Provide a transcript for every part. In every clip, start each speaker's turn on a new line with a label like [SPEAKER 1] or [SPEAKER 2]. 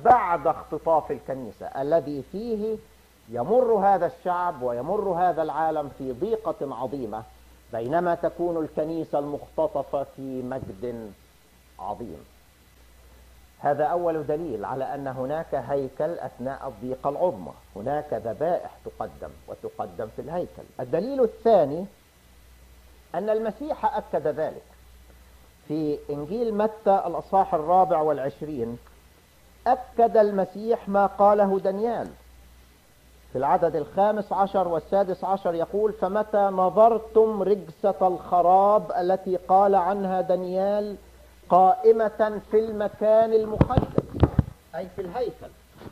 [SPEAKER 1] بعد اختطاف الكنيسة الذي فيه يمر هذا الشعب ويمر هذا العالم في ضيقة عظيمة، بينما تكون الكنيسة المختطفة في مجد عظيم. هذا أول دليل على أن هناك هيكل أثناء الضيقة العظمى، هناك ذبائح تقدم في الهيكل. الدليل الثاني أن المسيح أكد ذلك في إنجيل متى الأصحاح 24. أكد المسيح ما قاله دانيال في العدد 15 و16 يقول: فمتى نظرتم رجسة الخراب التي قال عنها دانيال قائمة في المكان المقدس، أي في الهيكل،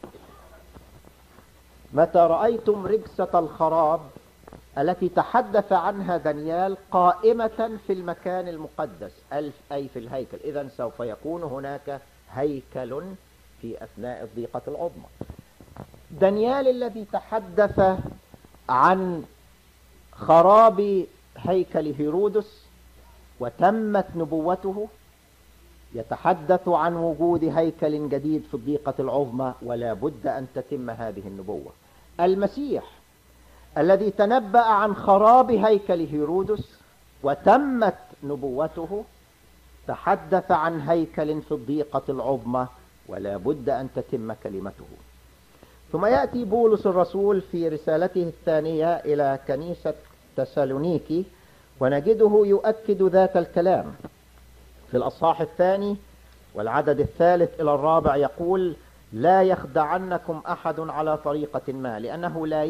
[SPEAKER 1] متى رأيتم رجسة الخراب التي تحدث عنها دانيال قائمة في المكان المقدس أي في الهيكل، إذن سوف يكون هناك هيكل في أثناء الضيقة العظمى. دانيال الذي تحدث عن خراب هيكل هيرودس وتمت نبوته يتحدث عن وجود هيكل جديد في الضيقة العظمى، ولا بد أن تتم هذه النبوة. المسيح الذي تنبأ عن خراب هيكل هيرودس وتمت نبوته تحدث عن هيكل في الضيقة العظمى، ولا بد أن تتم كلمته. ثم يأتي بولس الرسول في رسالته الثانية إلى كنيسة تسالونيكي ونجده يؤكد ذات الكلام في الأصحاح 2 والعدد 3 إلى 4 يقول: لا يخدعنكم أحد على طريقة ما، لأنه لا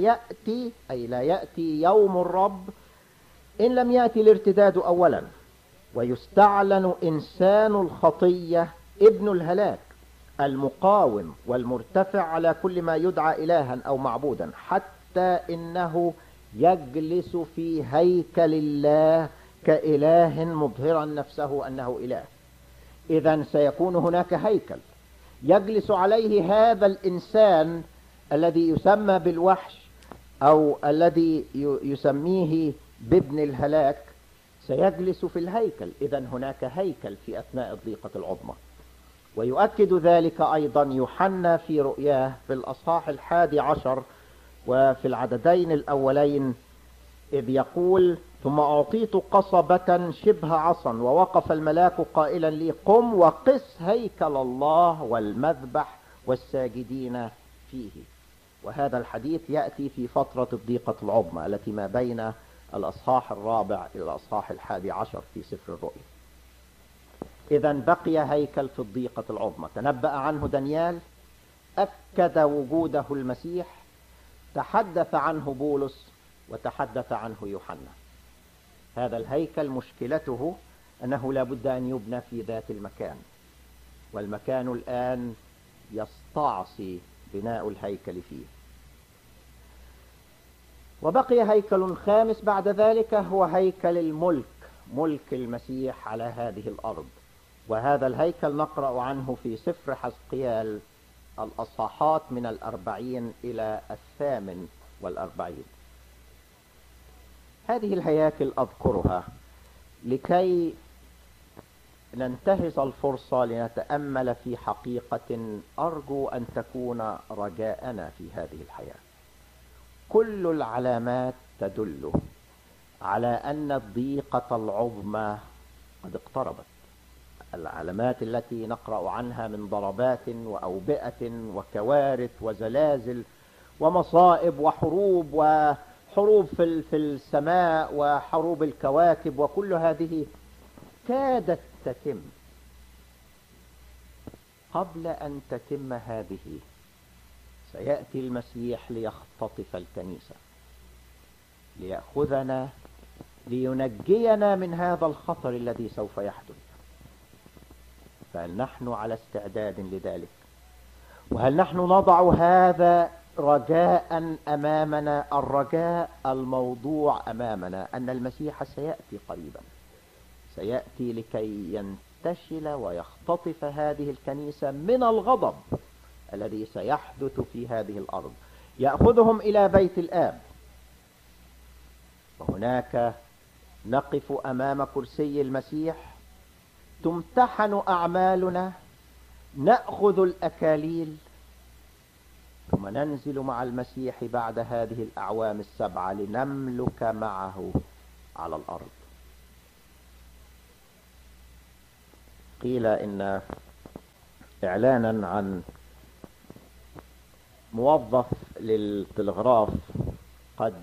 [SPEAKER 1] يأتي يوم الرب إن لم يأتي الارتداد أولا، ويستعلن إنسان الخطية ابن الهلاك المقاوم والمرتفع على كل ما يدعى إلها أو معبودا، حتى إنه يجلس في هيكل الله كإله مظهرا نفسه أنه إله. إذن سيكون هناك هيكل يجلس عليه هذا الإنسان الذي يسمى بالوحش أو الذي يسميه بابن الهلاك، سيجلس في الهيكل. إذن هناك هيكل في أثناء الضيقة العظمى. ويؤكد ذلك أيضا يوحنا في رؤياه في الأصحاح 11 وفي العددين الأولين، إذ يقول: ثم أعطيت قصبة شبه عصا، ووقف الملاك قائلا لي: قم وقس هيكل الله والمذبح والساجدين فيه. وهذا الحديث يأتي في فترة الضيقة العظمى التي ما بين الأصحاح 4 إلى الأصحاح 11 في سفر الرؤيا. إذن بقي هيكل في الضيقة العظمى تنبأ عنه دانيال، أكد وجوده المسيح، تحدث عنه بولس وتحدث عنه يوحنا. هذا الهيكل مشكلته أنه لا بد أن يبنى في ذات المكان، والمكان الآن يستعصي بناء الهيكل فيه. وبقي هيكل خامس بعد ذلك، هو هيكل الملك، ملك المسيح على هذه الأرض. وهذا الهيكل نقرأ عنه في سفر حزقيال الأصحاحات من 40 إلى 48. هذه الهياكل أذكرها لكي ننتهز الفرصة لنتأمل في حقيقة أرجو أن تكون رجاءنا في هذه الحياة. كل العلامات تدل على أن الضيقة العظمى قد اقتربت. العلامات التي نقرأ عنها من ضربات وأوبئة وكوارث وزلازل ومصائب وحروب في السماء وحروب الكواكب، وكل هذه كادت تتم. قبل أن تتم هذه سيأتي المسيح ليختطف الكنيسة، ليأخذنا، لينجينا من هذا الخطر الذي سوف يحدث. فهل نحن على استعداد لذلك؟ وهل نحن نضع هذا رجاء أمامنا؟ الرجاء الموضوع أمامنا أن المسيح سيأتي قريبا، سيأتي لكي ينتشل ويختطف هذه الكنيسة من الغضب الذي سيحدث في هذه الأرض، يأخذهم إلى بيت الآب، وهناك نقف أمام كرسي المسيح، تمتحن أعمالنا، نأخذ الأكاليل، ثم ننزل مع المسيح بعد هذه الأعوام السبعة لنملك معه على الأرض. قيل إن إعلانا عن موظف للتلغراف قد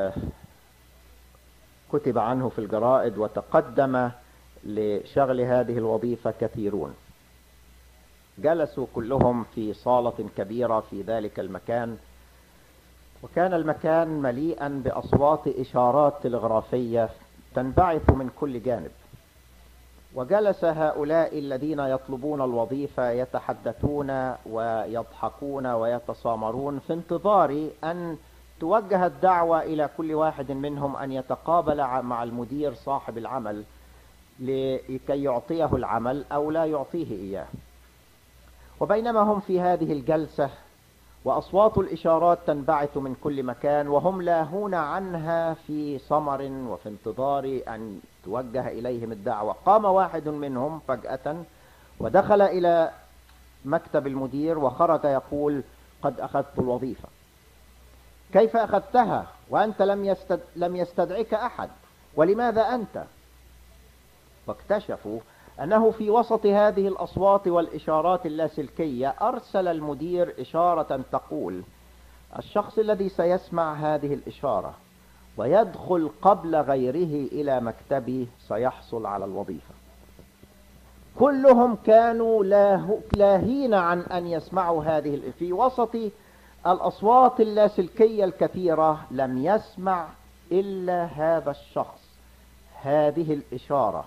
[SPEAKER 1] كتب عنه في الجرائد وتقدم لشغل هذه الوظيفة كثيرون. جلسوا كلهم في صالة كبيرة في ذلك المكان، وكان المكان مليئا بأصوات إشارات تلغرافية تنبعث من كل جانب. وجلس هؤلاء الذين يطلبون الوظيفة يتحدثون ويضحكون ويتسامرون في انتظار أن توجه الدعوة إلى كل واحد منهم أن يتقابل مع المدير صاحب العمل لكي يعطيه العمل أو لا يعطيه إياه. وبينما هم في هذه الجلسة وأصوات الإشارات تنبعث من كل مكان وهم لاهون عنها في صمر وفي انتظار أن توجه إليهم الدعوة، قام واحد منهم فجأة ودخل إلى مكتب المدير وخرج يقول: قد أخذت الوظيفة. كيف أخذتها وأنت لم يستدعك أحد؟ ولماذا أنت؟ واكتشفوا أنه في وسط هذه الأصوات والإشارات اللاسلكية أرسل المدير إشارة تقول: الشخص الذي سيسمع هذه الإشارة ويدخل قبل غيره إلى مكتبي سيحصل على الوظيفة. كلهم كانوا لاهين عن أن يسمعوا هذه في وسط الأصوات اللاسلكية الكثيرة لم يسمع إلا هذا الشخص هذه الإشارة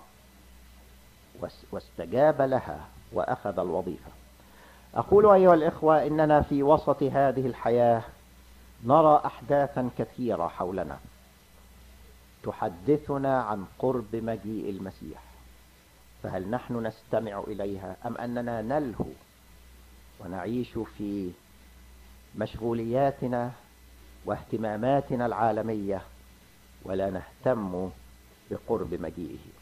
[SPEAKER 1] واستجاب لها وأخذ الوظيفة. أقول أيها الإخوة إننا في وسط هذه الحياة نرى أحداثا كثيرة حولنا تحدثنا عن قرب مجيء المسيح، فهل نحن نستمع إليها أم أننا نلهو ونعيش في مشغولياتنا واهتماماتنا العالمية ولا نهتم بقرب مجيئه؟